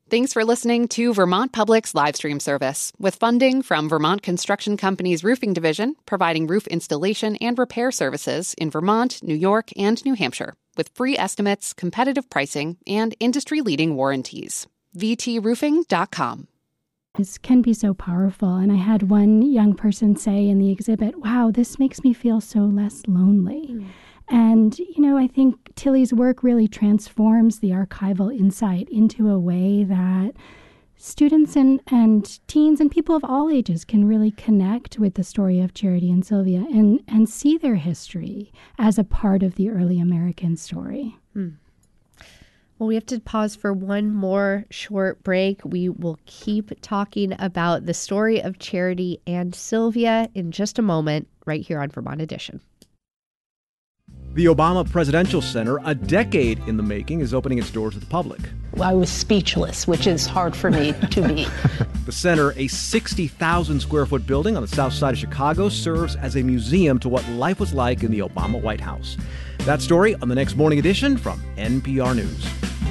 Thanks for listening to Vermont Public's live stream service, with funding from Vermont Construction Company's Roofing Division, providing roof installation and repair services in Vermont, New York, and New Hampshire, with free estimates, competitive pricing, and industry-leading warranties. VTRoofing.com. This can be so powerful. And I had one young person say in the exhibit, wow, this makes me feel so less lonely. And, I think Tilly's work really transforms the archival insight into a way that students and teens and people of all ages can really connect with the story of Charity and Sylvia and see their history as a part of the early American story. Well, we have to pause for one more short break. We will keep talking about the story of Charity and Sylvia in just a moment, right here on Vermont Edition. The Obama Presidential Center, a decade in the making, is opening its doors to the public. I was speechless, which is hard for me to be. The center, a 60,000 square foot building on the south side of Chicago, serves as a museum to what life was like in the Obama White House. That story on the next Morning Edition from NPR News.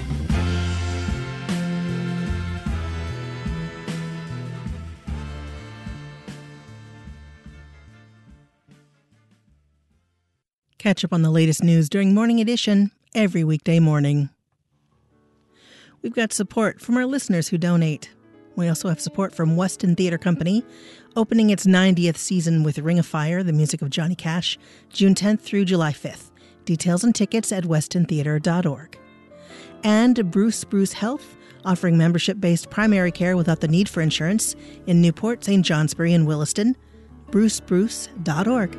Catch up on the latest news during Morning Edition every weekday morning. We've got support from our listeners who donate. We also have support from Weston Theatre Company, opening its 90th season with Ring of Fire, the music of Johnny Cash, June 10th through July 5th. Details and tickets at westontheatre.org. And Bruce Spruce Health, offering membership-based primary care without the need for insurance in Newport, St. Johnsbury, and Williston. brucespruce.org.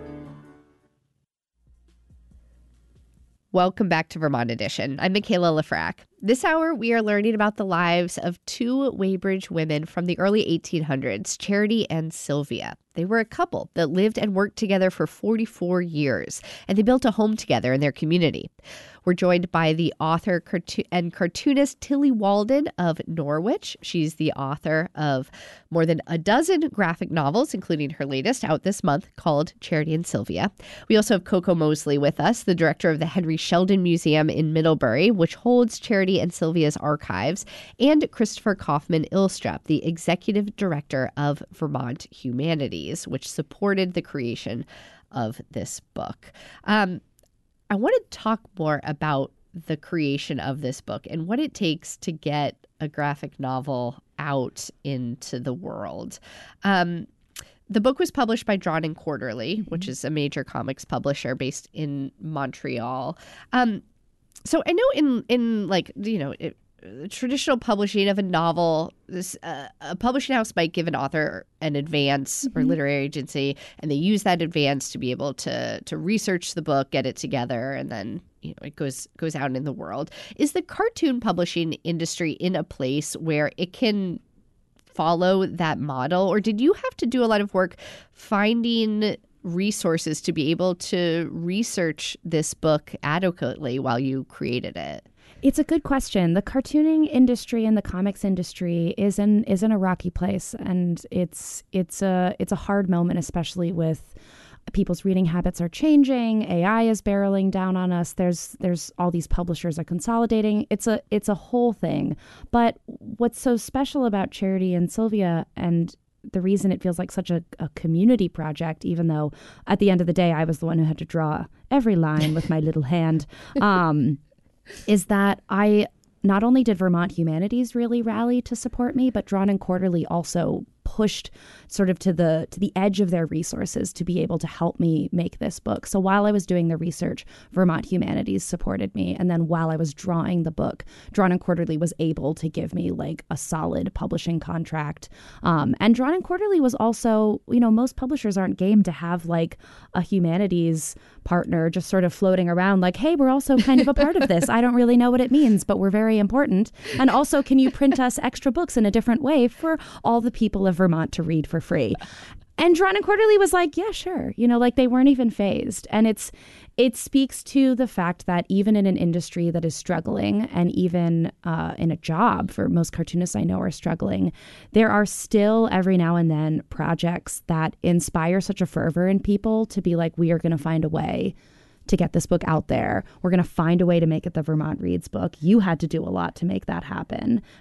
Welcome back to Vermont Edition. I'm Michaela Lafrac. This hour, we are learning about the lives of two Weybridge women from the early 1800s, Charity and Sylvia. They were a couple that lived and worked together for 44 years, and they built a home together in their community. We're joined by the author and cartoonist Tilly Walden of Norwich. She's the author of more than a dozen graphic novels, including her latest out this month called Charity and Sylvia. We also have Coco Mosley with us, the director of the Henry Sheldon Museum in Middlebury, which holds Charity and Sylvia's archives, and Christopher Kaufman Ilstrup, the executive director of Vermont Humanities, which supported the creation of this book. I want to talk more about the creation of this book and what it takes to get a graphic novel out into the world. The book was published by Drawn and Quarterly, which is a major comics publisher based in Montreal. So I know in traditional publishing of a novel, a publishing house might give an author an advance or literary agency, and they use that advance to be able to research the book, get it together, and then it goes out in the world. Is the cartoon publishing industry in a place where it can follow that model, or did you have to do a lot of work finding resources to be able to research this book adequately while you created it? It's a good question. The cartooning industry and the comics industry is in a rocky place, and it's a hard moment, especially with people's reading habits are changing. AI is barreling down on us. There's all these publishers are consolidating. It's a whole thing. But what's so special about Charity and Sylvia, and the reason it feels like such a community project, even though at the end of the day I was the one who had to draw every line with my little hand, is that not only did Vermont Humanities really rally to support me, but Drawn and Quarterly also pushed sort of to the edge of their resources to be able to help me make this book. So while I was doing the research, Vermont Humanities supported me. And then while I was drawing the book, Drawn and Quarterly was able to give me like a solid publishing contract. And Drawn and Quarterly was also, most publishers aren't game to have like a humanities partner just sort of floating around like, hey, we're also kind of a part of this. I don't really know what it means, but we're very important. And also, can you print us extra books in a different way for all the people of Vermont to read for free? And Drawn and Quarterly was like, yeah, sure. They weren't even fazed. And it speaks to the fact that even in an industry that is struggling, and even in a job for most cartoonists I know are struggling, there are still every now and then projects that inspire such a fervor in people to be like, we are going to find a way to get this book out there. We're going to find a way to make it the Vermont Reads book. You had to do a lot to make that happen.